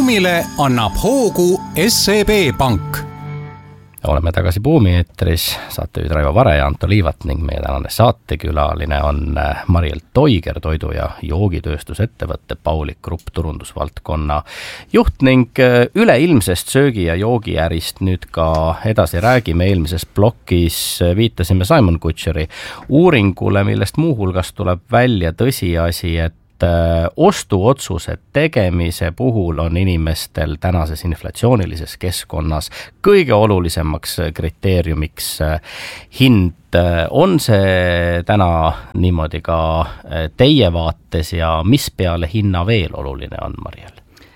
Buumile annab hoogu SEB Pank. Oleme tagasi Buumi eetris, saatejuhid Raivo Vare ja Anto Liivat ning meie tänane saatekülaline on Mariel Toiger, toidu- ja joogitööstusettevõtte Paulik Grupp turundusvaldkonna juht ning üleilmsest söögi- ja joogiärist nüüd ka edasi räägime. Eelmises plokis viitasime Simon Kutseri uuringule, millest muuhulgas tuleb välja tõsiasi, et ostuotsuse tegemise puhul on inimestel tänases inflatsioonilises keskkonnas kõige olulisemaks kriteeriumiks hind. On see täna niimoodi ka teie vaates ja mis peale hinna veel oluline on, Mariel?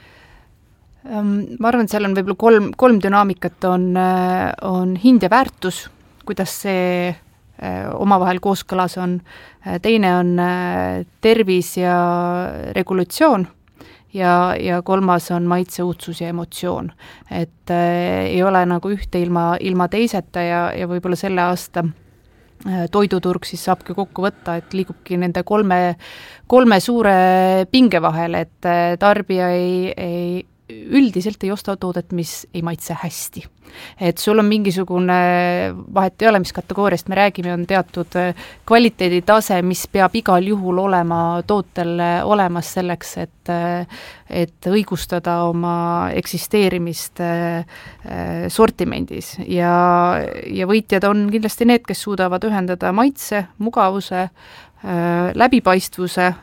Ma arvan, et seal on võib-olla kolm dünaamikat, on hind ja väärtus, kuidas see omavahel kooskõlas on. Teine on tervis ja regulatsioon ja kolmas on maitse, uudsus ja emotsioon. Et ei ole nagu ühte ilma teiseta ja võib-olla selle aasta toiduturg siis saabki kokku võtta, et liigubki nende kolme suure pinge vahel, et tarbija ei üldiselt ei osta toodet, mis ei maitse hästi. Et sul on mingisugune, vahet ei ole, mis kategooriast me räägime, on teatud kvaliteeditase, mis peab igal juhul olema tootel olemas selleks, et õigustada oma eksisteerimist sortimendis. Ja võitjad on kindlasti need, kes suudavad ühendada maitse, mugavuse, läbipaistvuse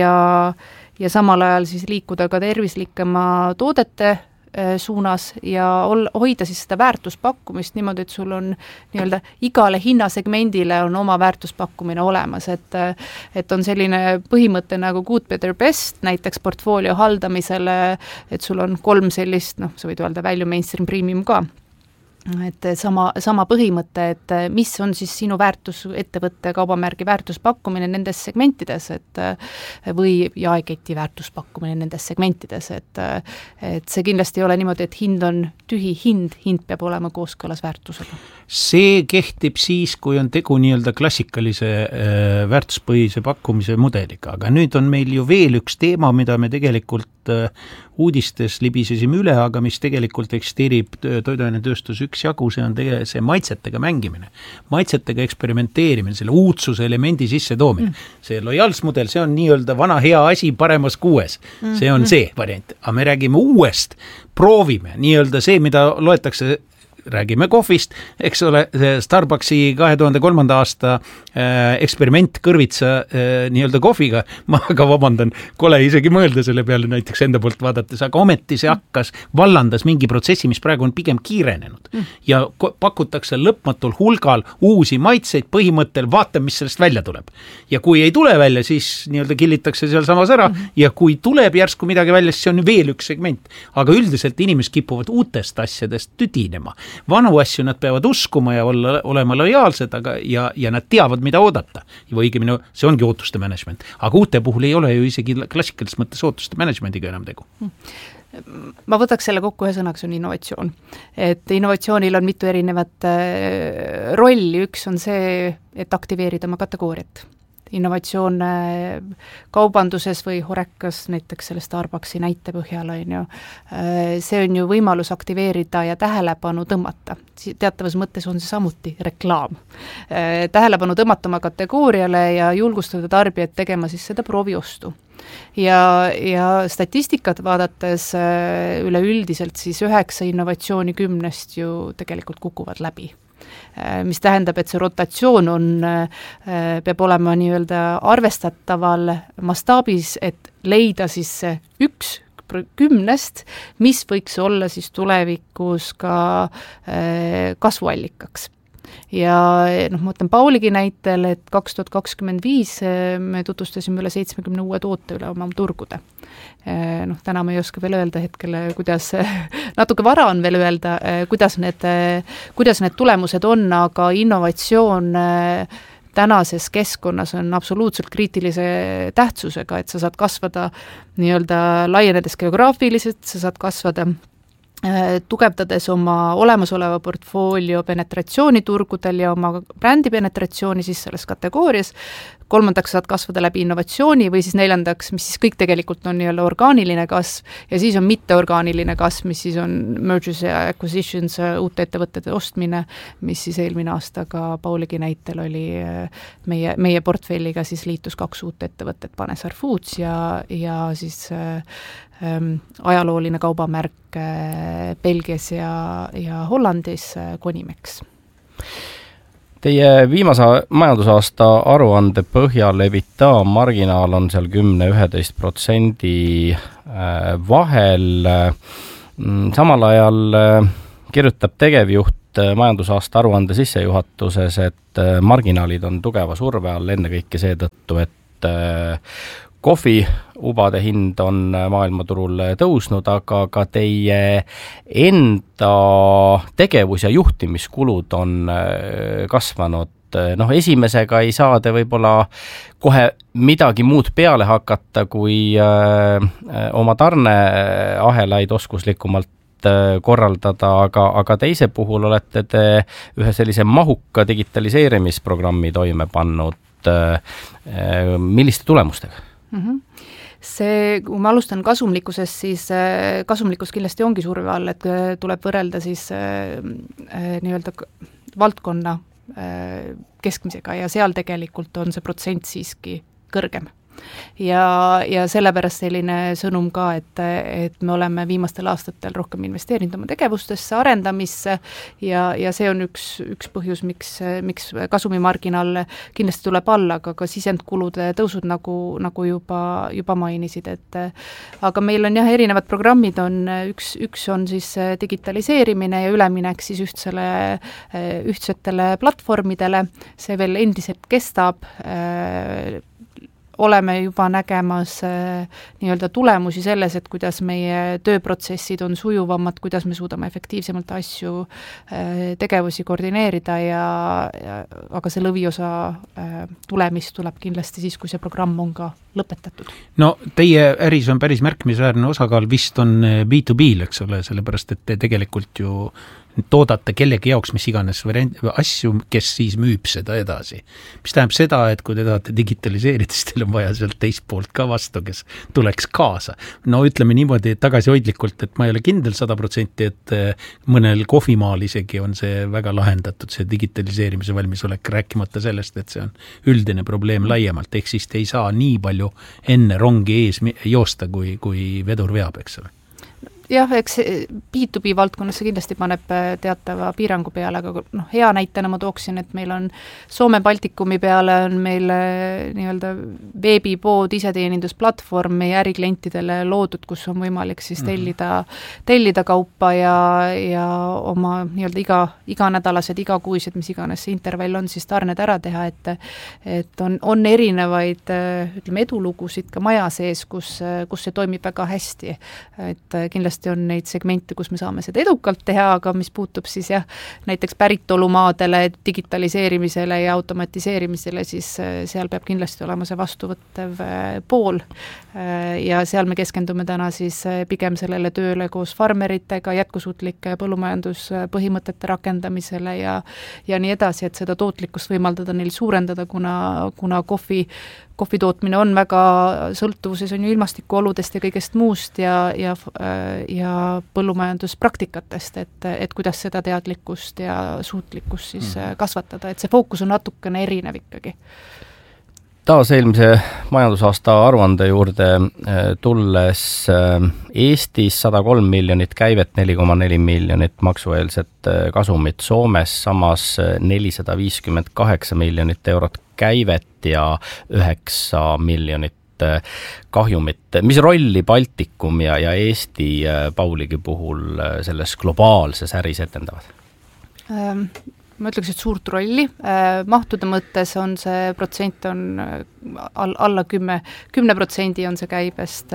ja samal ajal siis liikuda ka tervislikema toodete suunas ja hoida siis seda väärtuspakkumist niimoodi, et sul on nii-öelda igale hinnasegmendile on oma väärtuspakkumine olemas, et on selline põhimõte nagu good, better, best, näiteks portfoolio haldamisele, et sul on 3 sellist, sa võid öelda value, mainstream, premium ka. Et sama põhimõte, et mis on siis sinu väärtus, ettevõtte kaubamärgi väärtuspakkumine nendes segmentides, või jaeketi väärtuspakkumine nendes segmentides, et see kindlasti ei ole niimoodi, et hind on tühi hind peab olema kooskõlas väärtusega. See kehtib siis, kui on tegu nii-öelda klassikalise väärtuspõhise pakkumise mudeliga, aga nüüd on meil ju veel üks teema, mida me tegelikult uudistes libisesime üle, aga mis tegelikult eksisteerib toiduainetööstus üksjagu, see on see maitsetega mängimine, maitsetega eksperimenteerimine, selle uudsuse elemendi sisse toomine. See lojaalsmudel, see on nii-öelda vana hea asi paremas kuues. See on see variant. Aga me räägime uuest, proovime nii-öelda see, mida loetakse, räägime kohvist, eks ole, Starbucksi 2003. aasta eksperiment kõrvitsa nii-öelda kohviga, ma ka vabandan, kole isegi mõelda selle peale näiteks enda poolt vaadates, aga ometi see vallandas mingi protsessi, mis praegu on pigem kiirenenud ja pakutakse lõpmatul hulgal uusi maitseid põhimõttel, vaatame, mis sellest välja tuleb. Ja kui ei tule välja, siis nii-öelda killitakse seal samas ära ja kui tuleb järsku midagi välja, siis see on veel üks segment. Aga üldiselt inimesed kipuvad uutest asjadest tüdinema. Vanu asju nad peavad uskuma ja olema lojaalsed, ja nad teavad, mida oodata. Või õigemini, see ongi ootuste management. Aga uute puhul ei ole ju isegi klassikalises mõttes ootuste managementiga enam tegu. Ma võtaks selle kokku ühe sõnaks, on innovatsioon. Et innovatsioonil on mitu erinevat rolli. Üks on see, et aktiveerida oma kategooriat. Innovatsioon kaubanduses või Horekas, näiteks selle Starbucksi näite põhjal on ju. See on ju võimalus aktiveerida ja tähelepanu tõmmata. Teatavas mõttes on see samuti reklaam. Tähelepanu tõmmata oma kategooriale ja julgustada tarbijat tegema siis seda prooviostu. Ja statistikat vaadates üleüldiselt siis 9 innovatsiooni 10 ju tegelikult kukuvad läbi. Mis tähendab, et see rotatsioon peab olema nii-öelda arvestataval mastaabis, et leida siis see 1 10, mis võiks olla siis tulevikus ka kasvuallikaks. Ja ma mõtlen Pauligi näitel, et 2025 me tutvustasime üle 70 uue toote üle oma turgude. Täna ma ei oska veel öelda hetkele, kuidas, natuke vara on veel öelda, kuidas need tulemused on, aga innovatsioon tänases keskkonnas on absoluutselt kriitilise tähtsusega, et sa saad kasvada nii-öelda laienedes geograafiliselt, sa saad kasvada tugevdades oma olemasoleva portfoolio penetratsiooni turgudel ja oma brändi penetratsiooni siis selles kategoorias kolmandaks saad kasvada läbi innovatsiooni või siis neljandaks, mis siis kõik tegelikult on nii-öelda orgaaniline kasv ja siis on mitteorgaaniline kasv, mis siis on mergers ja acquisitions, uute ettevõtete ostmine, mis siis eelmine aasta ka Pauligi näitel oli meie portfelliga siis liitus 2 uut ettevõtet, Panesaar Foods ja siis ajalooline kaubamärk Belgias ja Hollandis Konimex. Teie viimase majandusaasta aruande põhjal EBITDA marginaal on seal 10-11% vahel. Samal ajal kirjutab tegevjuht majandusaasta aruande sissejuhatuses, et marginaalid on tugeva surve all ennekõike seetõttu, et kohviubade hind on maailmaturul tõusnud, aga ka teie enda tegevus- ja juhtimiskulud on kasvanud. Esimesega ei saa te võib-olla kohe midagi muud peale hakata, kui oma tarneahelaid oskuslikumalt korraldada, aga teise puhul olete te ühe sellise mahuka digitaliseerimisprogrammi toime pannud. Milliste tulemustega? See, kui ma alustan kasumlikkusest, siis kasumlikkus kindlasti ongi surve all, et tuleb võrrelda siis nii-öelda valdkonna keskmisega ja seal tegelikult on see protsent siiski kõrgem. Ja sellepärast selline sõnum ka, et me oleme viimastel aastatel rohkem investeerinud oma tegevustesse, arendamisse ja see on üks põhjus, miks kasumimarginaal kindlasti tuleb alla, aga ka sisendkulude tõusud, nagu juba mainisid, et aga meil on jah, erinevad programmid on, üks on siis digitaliseerimine ja üleminek siis ühtsetele platvormidele, see veel endiselt kestab, oleme juba nägemas nii-öelda tulemusi selles, et kuidas meie tööprotsessid on sujuvamad, kuidas me suudame efektiivsemalt asju, tegevusi koordineerida aga see lõviosa tulemist tuleb kindlasti siis, kui see programm on ka lõpetatud. No teie äris on päris märkimisväärne osakaal, vist on B2B-l, eks ole, sellepärast, et te tegelikult ju toodate kellegi jaoks, mis iganes asju, kes siis müüb seda edasi. Mis tähendab seda, et kui te tahate digitaliseerida, siis teil on vaja sealt teist poolt ka vastu, kes tuleks kaasa. No ütleme niimoodi tagasihoidlikult, et ma ei ole kindel 100%, et mõnel kohvimaal isegi on see väga lahendatud, see digitaliseerimise valmisolek, rääkimata sellest, et see on üldine probleem laiemalt, ehk siis te ei saa nii palju enne rongi ees joosta, kui vedur veab, eks ole. Jah, eks B2B valdkonnas see kindlasti paneb teatava piirangu peale, aga hea näitena ma tooksin, et meil on Soome Baltikumi peale on meil nii-öelda veebipood, iseteenindusplatvorm meie äriklientidele loodud, kus on võimalik siis tellida kaupa ja oma nii-öelda iganädalased, igakuised, mis iganes see intervall on, siis tarned ära teha, et on erinevaid, ütleme, edulugusid ka maja sees, kus see toimib väga hästi, et kindlasti on neid segmente, kus me saame seda edukalt teha, aga mis puutub siis jah, näiteks päritolumaadele, digitaliseerimisele ja automatiseerimisele, siis seal peab kindlasti olema see vastuvõttev pool ja seal me keskendume täna siis pigem sellele tööle koos farmeritega, jätkusuutlike põllumajanduspõhimõtete rakendamisele ja nii edasi, et seda tootlikkust võimaldada neil suurendada, kuna kohvi tootmine on väga sõltuvuses on ju ilmastikuoludest ja kõigest muust ja põllumajanduspraktikatest, et kuidas seda teadlikkust ja suutlikkust siis kasvatada, et see fookus on natukene erinev ikkagi. Taas eelmise majandusaasta aruande juurde tulles Eestis 103 miljonit käivet, 4,4 miljonit maksueelset kasumit, Soomes samas 458 miljonit eurot käivet ja 9 miljonit kahjumit. Mis rolli Baltikum ja Eesti Pauligi puhul selles globaalses äris etendavad? Ma ütleks, et suurt rolli. Mahtude mõttes on see protsent on alla 10% on see käibest,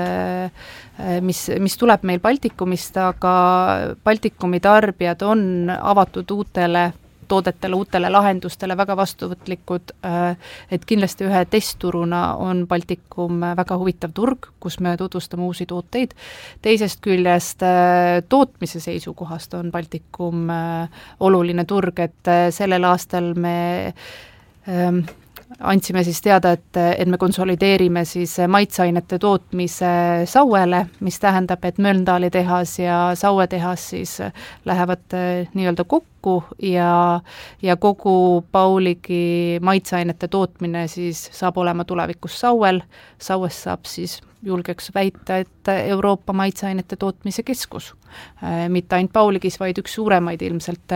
mis tuleb meil Baltikumist, aga Baltikumi tarbijad on avatud uutele toodetele, uutele lahendustele väga vastuvõtlikud, et kindlasti ühe testturuna on Baltikum väga huvitav turg, kus me tutvustame uusi tooteid. Teisest küljest tootmise seisukohast on Baltikum oluline turg, et sellel aastal me andsime siis teada, et me konsolideerime siis maitseainete tootmise Sauele, mis tähendab, et Mölndali tehas ja Saue tehas siis lähevad nii-öelda kokku ja kogu Pauligi maitseainete tootmine siis saab olema tulevikus Sauel. Saues saab siis julgeks väita, et Euroopa maitseainete tootmise keskus. Mitte ainult Pauligis, vaid üks suuremaid ilmselt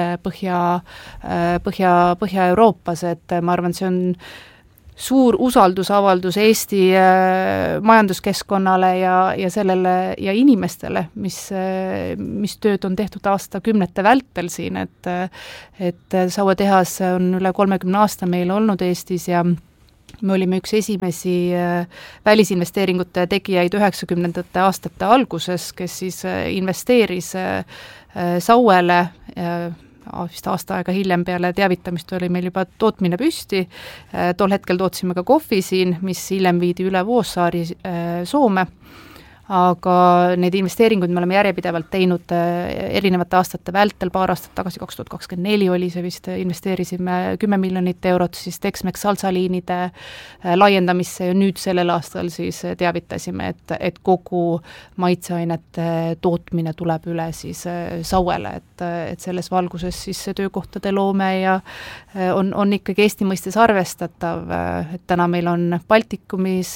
Põhja-Euroopas, et ma arvan, see on suur usaldusavaldus Eesti majanduskeskkonnale ja sellele ja inimestele, mis tööd on tehtud aastakümnete vältel siin, et Saue tehas on üle 30 aasta meil olnud Eestis ja me olime üks esimesi välisinvesteeringute tegijaid 90ndate aastate alguses, kes siis investeeris Sauele, vist aasta aega hiljem peale teavitamist oli meil juba tootmine püsti, tol hetkel tootsime ka kohvi siin, mis hiljem viidi üle Vuosaari Soome, aga need investeeringud me oleme järjepidevalt teinud erinevate aastate vältel, paar aastat tagasi, 2024 oli see vist, investeerisime 10 miljonit eurot siis Tex-Mex salsaliinide laiendamisse ja nüüd sellel aastal siis teavitasime, et kogu maitseainete tootmine tuleb üle siis Sauele, et selles valguses siis see töökohtade loome ja on ikkagi Eesti mõistes arvestatav, et täna meil on Baltikumis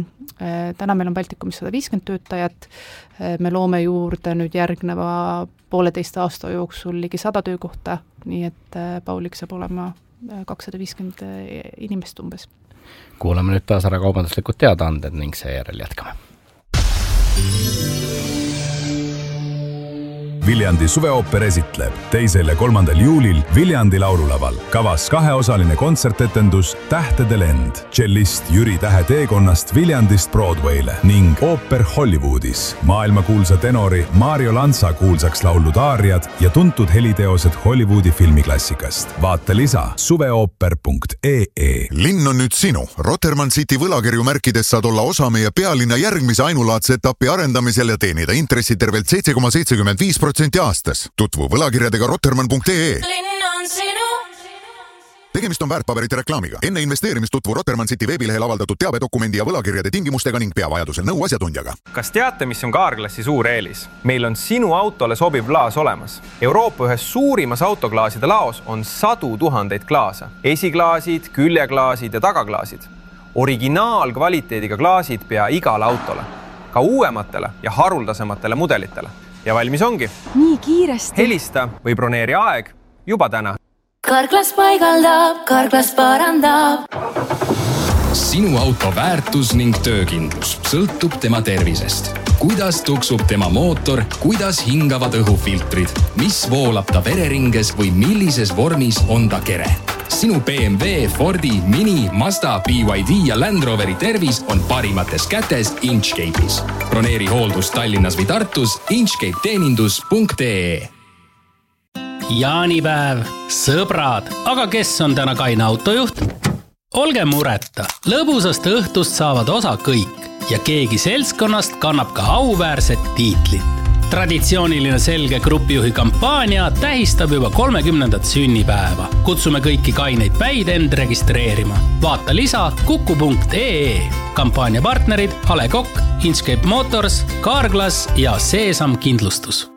150 töötajat, me loome juurde nüüd järgneva 1,5 aasta jooksul ligi 100 töökohta, nii et Paulig saab olema 250 inimest umbes. Kuulame nüüd taas ära kaubanduslikud teadaanded ning seejärel jätkame. Viljandi suveooper esitleb 2. ja 3. juulil Viljandi laululaval. Kavas 2-osaline kontsertetendus Tähtede lend, tšellist Jüri Tähe teekonnast Viljandist Broadway'le ning ooper Hollywoodis. Maailmakuulsa tenori Mario Lanza kuulsaks laulud aariad ja tuntud heliteosed Hollywoodi filmiklassikast. Vaata lisa suveooper.ee. Linn on nüüd sinu. Rotermann City võlakirju märkides saad olla osa meie pealinna järgmise ainulaadse etapi arendamisel ja teenida intressi tervelt 7,75% aastas. Tutvu võlakirjadega rotermann.ee. Tegemist on väärtpaberite reklaamiga. Enne investeerimist tutvu Rotermann City veebilehel avaldatud teabedokumendi ja võlakirjade tingimustega ning pea vajadusel nõu asjatundjaga. Kas teate, mis on Carglassi suur eelis? Meil on sinu autole sobiv klaas olemas. Euroopa ühes suurimas autoklaaside laos on 100 000 klaasa. Esiklaasid, küljeklaasid ja tagaklaasid. Originaalkvaliteediga klaasid pea igale autole. Ka uuematele ja haruldasematele mudelitele. Ja valmis ongi. Nii kiiresti. Helista või broneeri aeg juba täna. Carglass paigaldab, Carglass parandab. Sinu auto väärtus ning töökindlus sõltub tema tervisest. Kuidas tuksub tema mootor, kuidas hingavad õhufiltrid, mis voolab ta vereringes või millises vormis on ta kere. Sinu BMW, Fordi, Mini, Mazda, BYD ja Land Roveri tervis on parimates kätes Inchcape'is. Broneeri hooldus Tallinnas või Tartus inchcapeteenindus.ee. Jaanipäev, sõbrad, aga kes on täna kaine autojuht? Olge mureta, lõbusast õhtust saavad osa kõik ja keegi seltskonnast kannab ka auväärset tiitlit. Traditsiooniline selge grupijuhi kampaania tähistab juba 30. sünnipäeva. Kutsume kõiki kaineid päid end registreerima. Vaata lisa kuku.ee. Kampaania partnerid Hale Kokk, Inchcape Motors, Carglass ja Seesam kindlustus.